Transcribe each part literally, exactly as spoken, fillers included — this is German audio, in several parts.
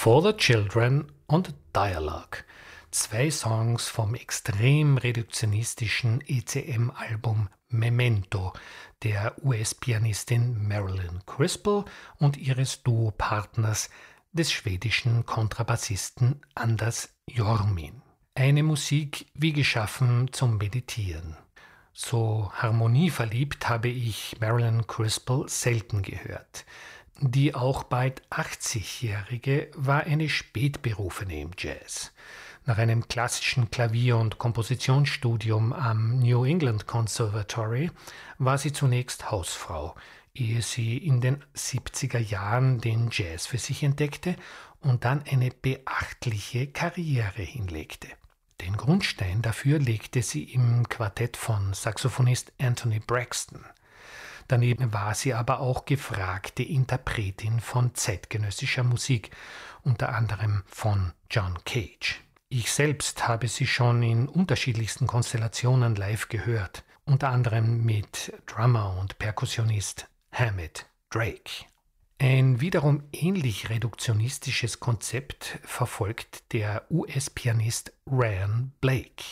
For the Children und Dialogue, zwei Songs vom extrem reduktionistischen E C M-Album Memento der U S-Pianistin Marilyn Crispell und ihres Duopartners, des schwedischen Kontrabassisten Anders Jormin. Eine Musik wie geschaffen zum Meditieren. So harmonieverliebt habe ich Marilyn Crispell selten gehört. Die auch bald achtzigjährige war eine Spätberufene im Jazz. Nach einem klassischen Klavier- und Kompositionsstudium am New England Conservatory war sie zunächst Hausfrau, ehe sie in den siebziger Jahren den Jazz für sich entdeckte und dann eine beachtliche Karriere hinlegte. Den Grundstein dafür legte sie im Quartett von Saxophonist Anthony Braxton. Daneben war sie aber auch gefragte Interpretin von zeitgenössischer Musik, unter anderem von John Cage. Ich selbst habe sie schon in unterschiedlichsten Konstellationen live gehört, unter anderem mit Drummer und Perkussionist Hammett Drake. Ein wiederum ähnlich reduktionistisches Konzept verfolgt der U S-Pianist Ryan Blake.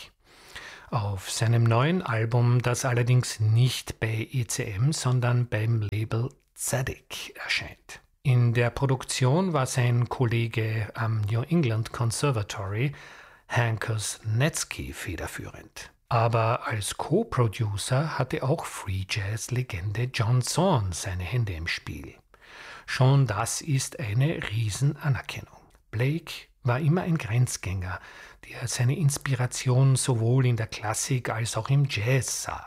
Auf seinem neuen Album, das allerdings nicht bei E C M, sondern beim Label Tzadik erscheint. In der Produktion war sein Kollege am New England Conservatory, Hankus Netzky, federführend. Aber als Co-Producer hatte auch Free Jazz-Legende John Zorn seine Hände im Spiel. Schon das ist eine Riesenanerkennung. Blake war immer ein Grenzgänger, der seine Inspiration sowohl in der Klassik als auch im Jazz sah.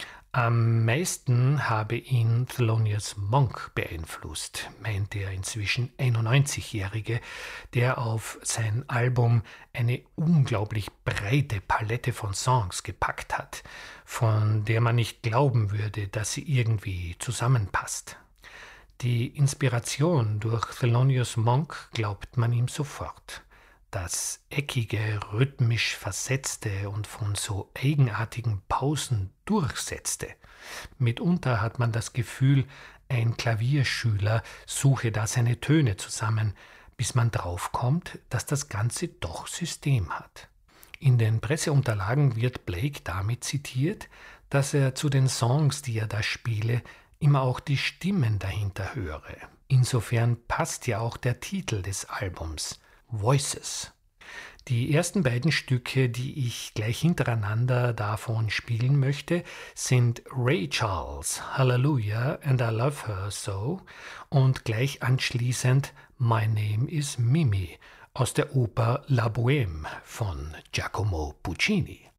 Am meisten habe ihn Thelonious Monk beeinflusst, meint der inzwischen einundneunzigjährige, der auf sein Album eine unglaublich breite Palette von Songs gepackt hat, von der man nicht glauben würde, dass sie irgendwie zusammenpasst. Die Inspiration durch Thelonious Monk glaubt man ihm sofort. Das eckige, rhythmisch versetzte und von so eigenartigen Pausen durchsetzte. Mitunter hat man das Gefühl, ein Klavierschüler suche da seine Töne zusammen, bis man draufkommt, dass das Ganze doch System hat. In den Presseunterlagen wird Blake damit zitiert, dass er zu den Songs, die er da spiele, immer auch die Stimmen dahinter höre. Insofern passt ja auch der Titel des Albums, Voices. Die ersten beiden Stücke, die ich gleich hintereinander davon spielen möchte, sind Ray Charles, Hallelujah and I Love Her So und gleich anschließend My Name is Mimi aus der Oper La Bohème von Giacomo Puccini.